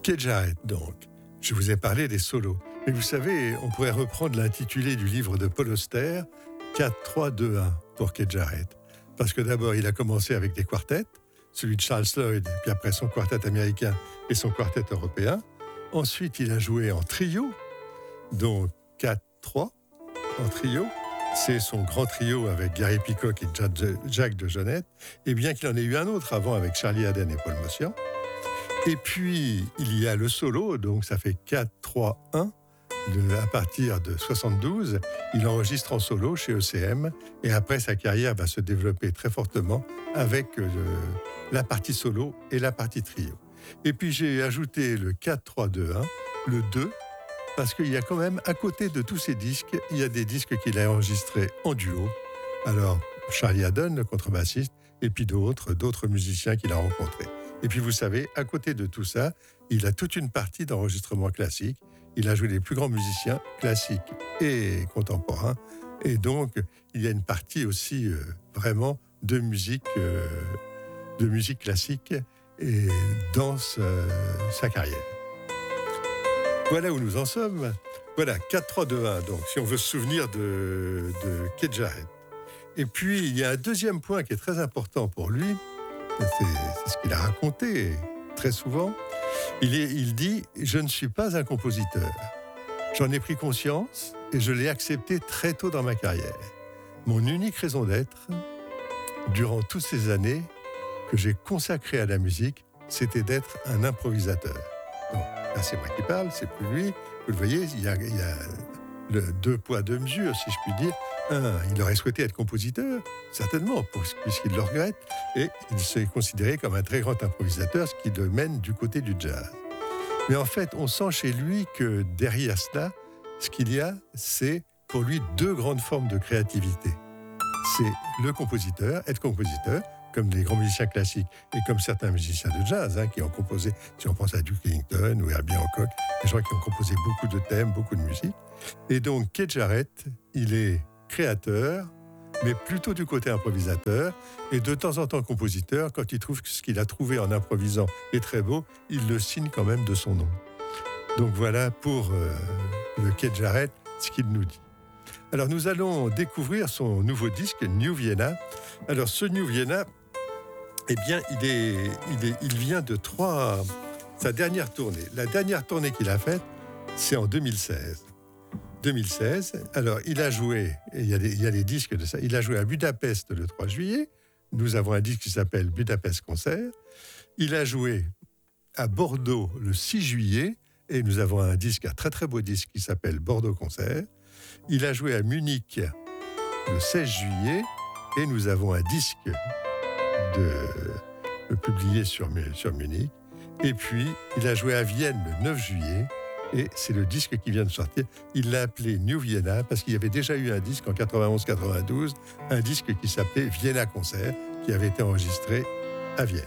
Keith Jarrett, donc. Je vous ai parlé des solos. Mais vous savez, on pourrait reprendre l'intitulé du livre de Paul Auster, 4-3-2-1 pour Keith Jarrett. Parce que d'abord, il a commencé avec des quartets, celui de Charles Lloyd, puis après son quartet américain et son quartet européen. Ensuite, il a joué en trio, donc 4-3 en trio. C'est son grand trio avec Gary Peacock et Jack DeJohnette. Et bien qu'il en ait eu un autre avant avec Charlie Haden et Paul Motian. Et puis, il y a le solo, donc ça fait 4-3-1. À partir de 72, il enregistre en solo chez ECM. Et après, sa carrière va se développer très fortement avec la partie solo et la partie trio. Et puis, j'ai ajouté le 4-3-2-1, le 2, parce qu'il y a quand même, à côté de tous ces disques, il y a des disques qu'il a enregistrés en duo. Alors, Charlie Haden, le contrebassiste, et puis d'autres musiciens qu'il a rencontrés. Et puis, vous savez, à côté de tout ça, il a toute une partie d'enregistrement classique. Il a joué les plus grands musiciens classiques et contemporains. Et donc, il y a une partie aussi vraiment de musique classique et dans sa carrière. Voilà où nous en sommes. Voilà, 4-3-2-1. Donc, si on veut se souvenir de Keith Jarrett. Et puis, il y a un deuxième point qui est très important pour lui. C'est ce qu'il a raconté très souvent. Il dit « Je ne suis pas un compositeur. J'en ai pris conscience et je l'ai accepté très tôt dans ma carrière. Mon unique raison d'être, durant toutes ces années que j'ai consacrées à la musique, c'était d'être un improvisateur. » Bon, là, c'est moi qui parle, c'est plus lui. Vous le voyez, il y a le deux poids, deux mesures, si je puis dire. Il aurait souhaité être compositeur, certainement, puisqu'il le regrette, et il s'est considéré comme un très grand improvisateur, ce qui le mène du côté du jazz. Mais en fait, on sent chez lui que derrière cela, ce qu'il y a, c'est pour lui deux grandes formes de créativité. C'est le compositeur, être compositeur, comme les grands musiciens classiques et comme certains musiciens de jazz qui ont composé, si on pense à Duke Ellington ou Herbie Hancock, des gens qui ont composé beaucoup de thèmes, beaucoup de musique. Et donc, Keith Jarrett, il est créateur, mais plutôt du côté improvisateur, et de temps en temps compositeur. Quand il trouve que ce qu'il a trouvé en improvisant est très beau, il le signe quand même de son nom. Donc voilà pour le Keith Jarrett, ce qu'il nous dit. Alors nous allons découvrir son nouveau disque, New Vienna. Alors ce New Vienna, eh bien il vient de sa dernière tournée. La dernière tournée qu'il a faite, c'est en 2016. Alors il a joué, et il y a des disques de ça, il a joué à Budapest le 3 juillet, nous avons un disque qui s'appelle Budapest Concert, il a joué à Bordeaux le 6 juillet, et nous avons un très très beau disque qui s'appelle Bordeaux Concert, il a joué à Munich le 16 juillet, et nous avons un disque publié sur Munich, et puis il a joué à Vienne le 9 juillet, et c'est le disque qui vient de sortir. Il l'a appelé New Vienna parce qu'il y avait déjà eu un disque en 91-92, un disque qui s'appelait Vienna Concert, qui avait été enregistré à Vienne.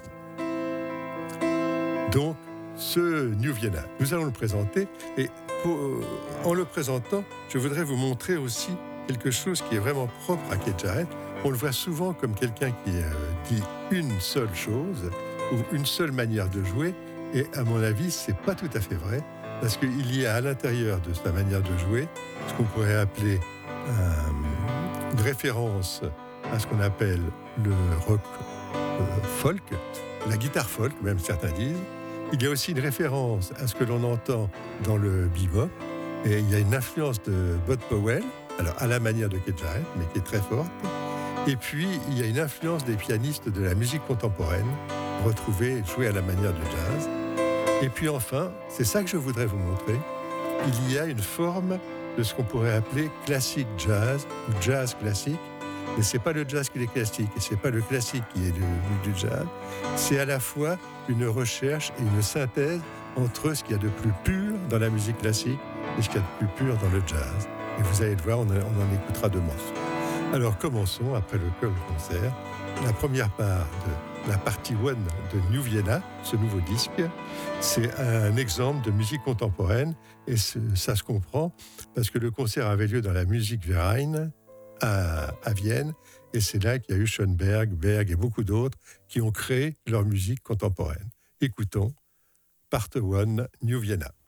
Donc, ce New Vienna, nous allons le présenter. Et en le présentant, je voudrais vous montrer aussi quelque chose qui est vraiment propre à Keith Jarrett. On le voit souvent comme quelqu'un qui dit une seule chose ou une seule manière de jouer. Et à mon avis, c'est pas tout à fait vrai. Parce qu'il y a à l'intérieur de sa manière de jouer ce qu'on pourrait appeler une référence à ce qu'on appelle le rock folk, la guitare folk, même certains disent. Il y a aussi une référence à ce que l'on entend dans le bebop. Et il y a une influence de Bud Powell, alors à la manière de Keith Jarrett, mais qui est très forte. Et puis, il y a une influence des pianistes de la musique contemporaine, retrouvée, jouée à la manière du jazz. Et puis enfin, c'est ça que je voudrais vous montrer, il y a une forme de ce qu'on pourrait appeler classique jazz ou jazz classique, mais c'est pas le jazz qui est classique et c'est pas le classique qui est du jazz, c'est à la fois une recherche et une synthèse entre ce qu'il y a de plus pur dans la musique classique et ce qu'il y a de plus pur dans le jazz. Et vous allez le voir, on en écoutera 2 morceaux. Alors commençons, après le concert, la première part de la partie 1 de New Vienna, ce nouveau disque. C'est un exemple de musique contemporaine et ça se comprend parce que le concert avait lieu dans la Musikverein à Vienne et c'est là qu'il y a eu Schoenberg, Berg et beaucoup d'autres qui ont créé leur musique contemporaine. Écoutons Part 1, New Vienna.